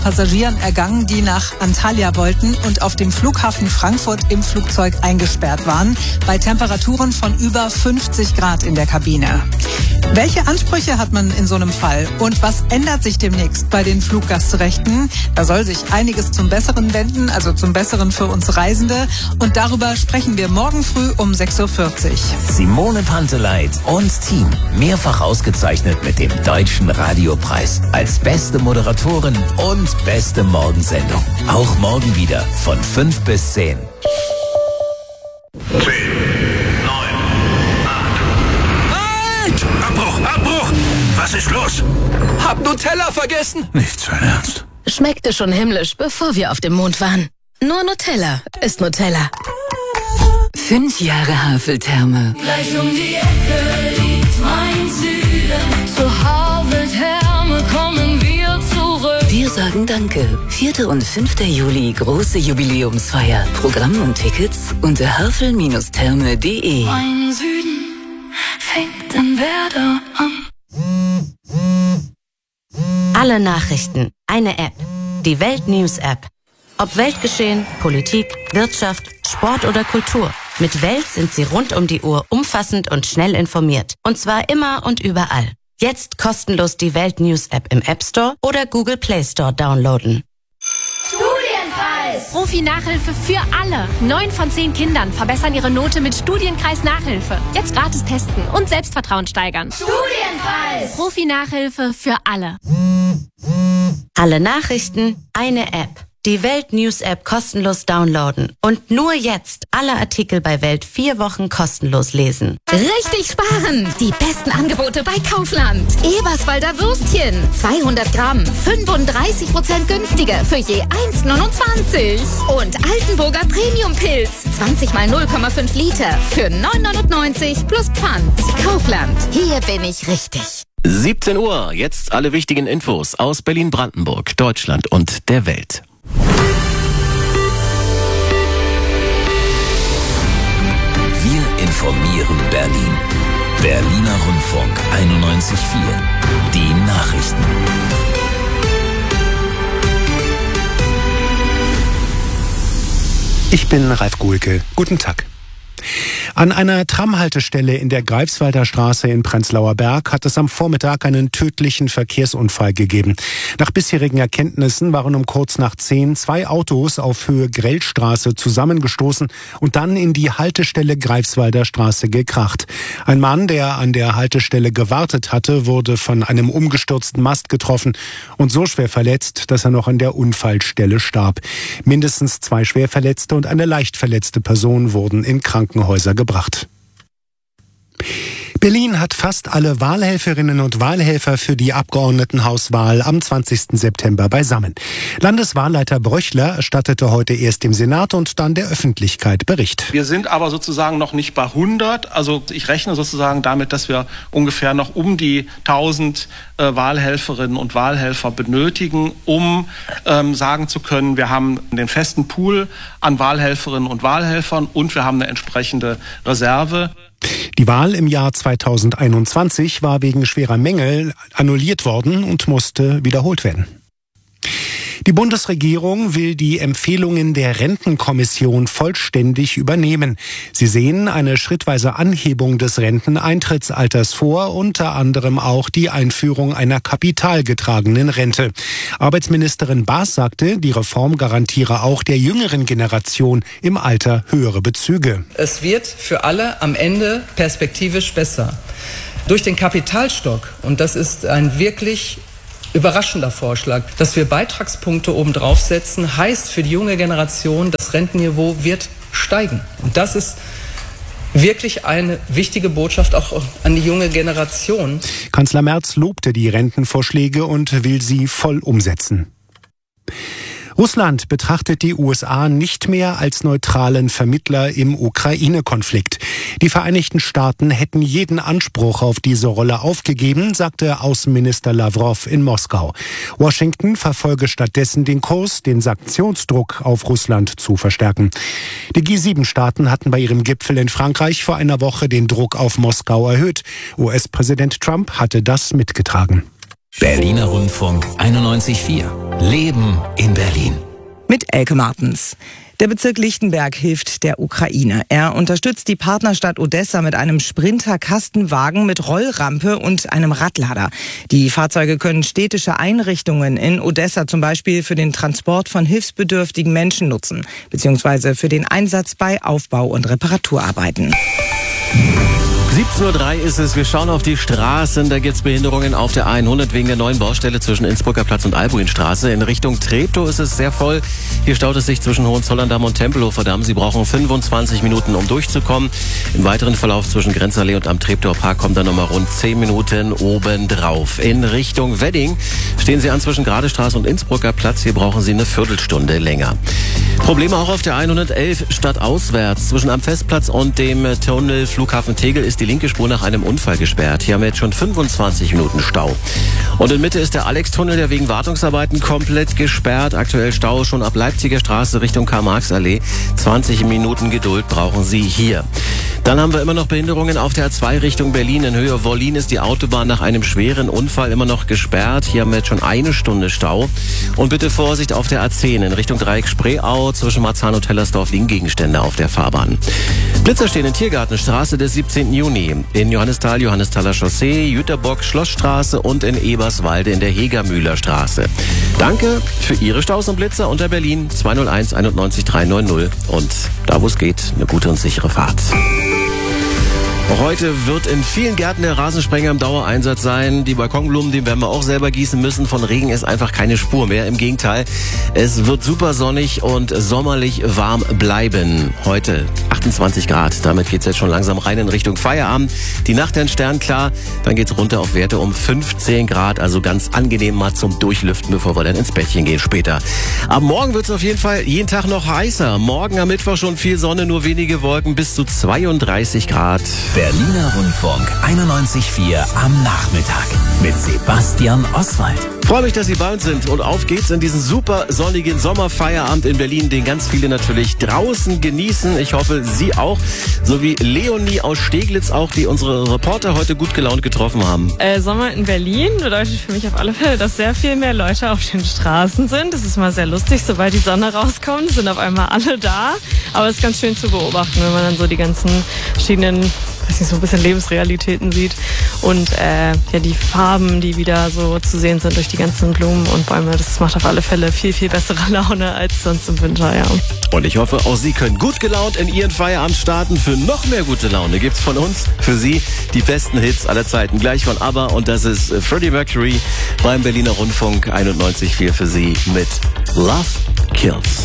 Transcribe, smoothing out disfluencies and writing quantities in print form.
Passagieren ergangen, die nach Antalya wollten und auf dem Flughafen Frankfurt im Flugzeug eingesperrt waren, bei Temperaturen von über 50 Grad in der Kabine. Welche Ansprüche hat man in so einem Fall? Und was ändert sich demnächst bei den Fluggastrechten? Da soll sich einiges zum Besseren wenden, also zum Besseren für uns Reisende. Und darüber sprechen wir morgen früh um 6.40 Uhr. Simone Panteleit und Team. Mehrfach ausgezeichnet mit dem Deutschen Radiopreis als beste Moderatorin und beste Morgensendung. Auch morgen wieder von 5 bis 10. 10, 9, 8. Halt! Abbruch! Was ist los? Hab Nutella vergessen. Nicht sein Ernst. Schmeckte schon himmlisch, bevor wir auf dem Mond waren. Nur Nutella ist Nutella. 5 Jahre Haveltherme. Gleich um die Ecke liegt mein Süden. Zur Haveltherme kommen wir zurück. Wir sagen Danke. 4. und 5. Juli, große Jubiläumsfeier. Programm und Tickets unter havel-therme.de. Mein Süden fängt in Werder an. Alle Nachrichten, eine App. Die Welt-News-App. Ob Weltgeschehen, Politik, Wirtschaft, Sport oder Kultur. Mit Welt sind Sie rund um die Uhr umfassend und schnell informiert. Und zwar immer und überall. Jetzt kostenlos die Welt-News-App im App Store oder Google Play Store downloaden. Studienkreis! Profi-Nachhilfe für alle. 9 von 10 Kindern verbessern ihre Note mit Studienkreis-Nachhilfe. Jetzt gratis testen und Selbstvertrauen steigern. Studienkreis! Profi-Nachhilfe für alle. Alle Nachrichten, eine App. Die Welt-News-App kostenlos downloaden. Und nur jetzt alle Artikel bei Welt 4 Wochen kostenlos lesen. Richtig sparen! Die besten Angebote bei Kaufland. Eberswalder Würstchen. 200 Gramm. 35% günstiger für je 1,29. Und Altenburger Premium-Pilz. 20 mal 0,5 Liter für 9,99 plus Pfand. Kaufland. Hier bin ich richtig. 17 Uhr. Jetzt alle wichtigen Infos aus Berlin-Brandenburg, Deutschland und der Welt. Wir informieren Berlin. Berliner Rundfunk 91.4. Die Nachrichten. Ich bin Ralf Guhlke. Guten Tag. An einer Tramhaltestelle in der Greifswalder Straße in Prenzlauer Berg hat es am Vormittag einen tödlichen Verkehrsunfall gegeben. Nach bisherigen Erkenntnissen waren um kurz nach 10 2 Autos auf Höhe Grellstraße zusammengestoßen und dann in die Haltestelle Greifswalder Straße gekracht. Ein Mann, der an der Haltestelle gewartet hatte, wurde von einem umgestürzten Mast getroffen und so schwer verletzt, dass er noch an der Unfallstelle starb. Mindestens 2 Schwerverletzte und eine leicht verletzte Person wurden in Krankenhäuser gebracht. Berlin hat fast alle Wahlhelferinnen und Wahlhelfer für die Abgeordnetenhauswahl am 20. September beisammen. Landeswahlleiter Bröchler erstattete heute erst dem Senat und dann der Öffentlichkeit Bericht. Wir sind aber sozusagen noch nicht bei 100. Also ich rechne sozusagen damit, dass wir ungefähr noch um die 1000 Wahlhelferinnen und Wahlhelfer benötigen, um sagen zu können, wir haben den festen Pool an Wahlhelferinnen und Wahlhelfern und wir haben eine entsprechende Reserve. Die Wahl im Jahr 2021 war wegen schwerer Mängel annulliert worden und musste wiederholt werden. Die Bundesregierung will die Empfehlungen der Rentenkommission vollständig übernehmen. Sie sehen eine schrittweise Anhebung des Renteneintrittsalters vor, unter anderem auch die Einführung einer kapitalgetragenen Rente. Arbeitsministerin Baas sagte, die Reform garantiere auch der jüngeren Generation im Alter höhere Bezüge. Es wird für alle am Ende perspektivisch besser. Durch den Kapitalstock, und das ist ein wirklich überraschender Vorschlag, dass wir Beitragspunkte obendrauf setzen, heißt für die junge Generation, das Rentenniveau wird steigen. Und das ist wirklich eine wichtige Botschaft auch an die junge Generation. Kanzler Merz lobte die Rentenvorschläge und will sie voll umsetzen. Russland betrachtet die USA nicht mehr als neutralen Vermittler im Ukraine-Konflikt. Die Vereinigten Staaten hätten jeden Anspruch auf diese Rolle aufgegeben, sagte Außenminister Lawrow in Moskau. Washington verfolge stattdessen den Kurs, den Sanktionsdruck auf Russland zu verstärken. Die G7-Staaten hatten bei ihrem Gipfel in Frankreich vor einer Woche den Druck auf Moskau erhöht. US-Präsident Trump hatte das mitgetragen. Berliner Rundfunk 91.4. Leben in Berlin. Mit Elke Martens. Der Bezirk Lichtenberg hilft der Ukraine. Er unterstützt die Partnerstadt Odessa mit einem Sprinter-Kastenwagen mit Rollrampe und einem Radlader. Die Fahrzeuge können städtische Einrichtungen in Odessa zum Beispiel für den Transport von hilfsbedürftigen Menschen nutzen, beziehungsweise für den Einsatz bei Aufbau- und Reparaturarbeiten. 17:03 Uhr ist es. Wir schauen auf die Straßen. Da gibt es Behinderungen auf der A100 wegen der neuen Baustelle zwischen Innsbrucker Platz und Albuinstraße. In Richtung Treptow ist es sehr voll. Hier staut es sich zwischen Hohenzollern-Damm und Tempelhofer Damm. Sie brauchen 25 Minuten, um durchzukommen. Im weiteren Verlauf zwischen Grenzallee und am Treptower Park kommt dann nochmal rund 10 Minuten obendrauf. In Richtung Wedding stehen Sie an zwischen Gradestraße und Innsbrucker Platz. Hier brauchen Sie eine Viertelstunde länger. Probleme auch auf der 111 stadtauswärts. Zwischen am Festplatz und dem Tunnel Flughafen Tegel ist die linke Spur nach einem Unfall gesperrt. Hier haben wir jetzt schon 25 Minuten Stau. Und in Mitte ist der Alex-Tunnel, der wegen Wartungsarbeiten komplett gesperrt. Aktuell Stau schon ab Leipziger Straße Richtung Karl-Marx-Allee. 20 Minuten Geduld brauchen Sie hier. Dann haben wir immer noch Behinderungen auf der A2 Richtung Berlin. In Höhe Wollin ist die Autobahn nach einem schweren Unfall immer noch gesperrt. Hier haben wir jetzt schon eine Stunde Stau. Und bitte Vorsicht auf der A10 in Richtung Dreieck Spreeau. Zwischen Marzahn und Hellersdorf liegen Gegenstände auf der Fahrbahn. Blitzer stehen in Tiergartenstraße des 17. Juni. In Johannisthal, Johannisthaler Chaussee, Jüterbock, Schlossstraße und in Eberswalde in der Hegermühler Straße. Danke für Ihre Staus und Blitzer unter Berlin 201 91 390. Und da, wo es geht, eine gute und sichere Fahrt. Heute wird in vielen Gärten der Rasensprenger im Dauereinsatz sein. Die Balkonblumen, die werden wir auch selber gießen müssen. Von Regen ist einfach keine Spur mehr. Im Gegenteil, es wird super sonnig und sommerlich warm bleiben. Heute 28 Grad. Damit geht's jetzt schon langsam rein in Richtung Feierabend. Die Nacht dann sternklar. Dann geht's runter auf Werte um 15 Grad. Also ganz angenehm mal zum Durchlüften, bevor wir dann ins Bettchen gehen später. Am Morgen wird's auf jeden Fall jeden Tag noch heißer. Morgen am Mittwoch schon viel Sonne, nur wenige Wolken bis zu 32 Grad. Berliner Rundfunk 91.4 am Nachmittag mit Sebastian Oswald. Freue mich, dass Sie bei uns sind und auf geht's in diesen super sonnigen Sommerfeierabend in Berlin, den ganz viele natürlich draußen genießen. Ich hoffe, Sie auch, so wie Leonie aus Steglitz auch, die unsere Reporter heute gut gelaunt getroffen haben. Sommer in Berlin bedeutet für mich auf alle Fälle, dass sehr viel mehr Leute auf den Straßen sind. Das ist mal sehr lustig, sobald die Sonne rauskommt, sind auf einmal alle da. Aber es ist ganz schön zu beobachten, wenn man dann so die ganzen verschiedenen, so ein bisschen Lebensrealitäten sieht und ja, die Farben, die wieder so zu sehen sind durch die ganzen Blumen und Bäume, das macht auf alle Fälle viel, viel bessere Laune als sonst im Winter, ja. Und ich hoffe, auch Sie können gut gelaunt in Ihren Feierabend starten. Für noch mehr gute Laune gibt's von uns für Sie die besten Hits aller Zeiten. Gleich von ABBA und das ist Freddie Mercury beim Berliner Rundfunk 91.4 für Sie mit Love Kills.